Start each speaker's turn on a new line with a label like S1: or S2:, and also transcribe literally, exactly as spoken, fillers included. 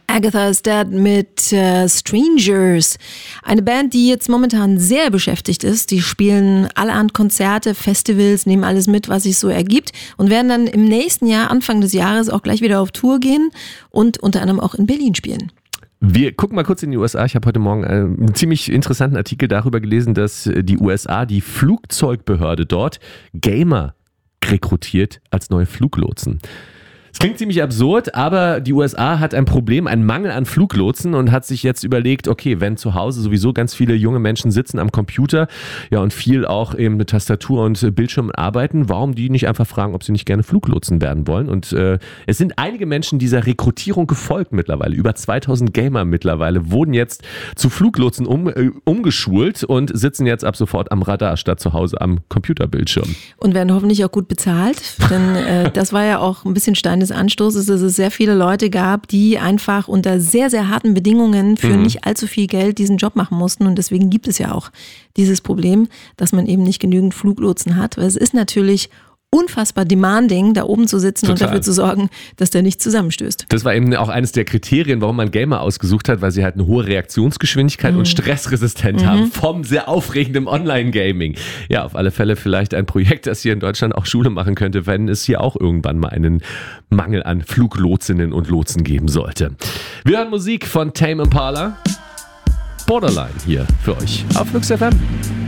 S1: Agatha is Dead mit äh, Strangers. Eine Band, die jetzt momentan sehr beschäftigt ist. Die spielen allerhand Konzerte, Festivals, nehmen alles mit, was sich so ergibt und werden dann im nächsten Jahr, Anfang des Jahres, auch gleich wieder auf Tour gehen und unter anderem auch in Berlin spielen.
S2: Wir gucken mal kurz in die U S A. Ich habe heute Morgen einen ziemlich interessanten Artikel darüber gelesen, dass die U S A, die Flugzeugbehörde dort, Gamer rekrutiert als neue Fluglotsen. Es klingt ziemlich absurd, aber die U S A hat ein Problem, einen Mangel an Fluglotsen und hat sich jetzt überlegt, okay, wenn zu Hause sowieso ganz viele junge Menschen sitzen am Computer, ja, und viel auch eben mit Tastatur und Bildschirm arbeiten, warum die nicht einfach fragen, ob sie nicht gerne Fluglotsen werden wollen? Und äh, es sind einige Menschen dieser Rekrutierung gefolgt mittlerweile. Über zweitausend Gamer mittlerweile wurden jetzt zu Fluglotsen um, äh, umgeschult und sitzen jetzt ab sofort am Radar statt zu Hause am Computerbildschirm.
S1: Und werden hoffentlich auch gut bezahlt, denn äh, das war ja auch ein bisschen Stein des Anstoßes, dass es sehr viele Leute gab, die einfach unter sehr, sehr harten Bedingungen für mhm. nicht allzu viel Geld diesen Job machen mussten. Und deswegen gibt es ja auch dieses Problem, dass man eben nicht genügend Fluglotsen hat. Weil es ist natürlich unfassbar demanding, da oben zu sitzen Total. Und dafür zu sorgen, dass der nicht zusammenstößt.
S2: Das war eben auch eines der Kriterien, warum man Gamer ausgesucht hat, weil sie halt eine hohe Reaktionsgeschwindigkeit mhm. und stressresistent mhm. haben vom sehr aufregenden Online-Gaming. Ja, auf alle Fälle vielleicht ein Projekt, das hier in Deutschland auch Schule machen könnte, wenn es hier auch irgendwann mal einen Mangel an Fluglotsinnen und Lotsen geben sollte. Wir hören Musik von Tame Impala. Borderline hier für euch auf Flux F M.